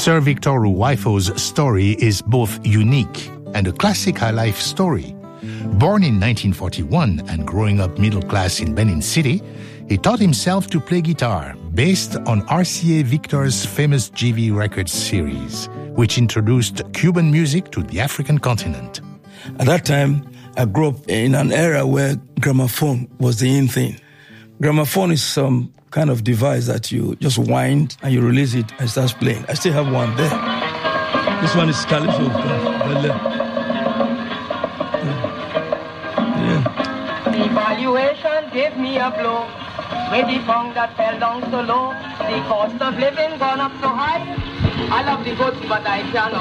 Sir Victor Uwaifo's story is both unique and a classic high-life story. Born in 1941 and growing up middle-class in Benin City, he taught himself to play guitar based on RCA Victor's famous GV Records series, which introduced Cuban music to the African continent. At that time, I grew up in an era where gramophone was the in thing. Gramophone is some kind of device that you just wind and you release it and it starts playing. I still have one there. This one is Calypso. The valuation gave me a blow. With the pound that fell down so low, the cost of living gone up so high. I love the goods, but I cannot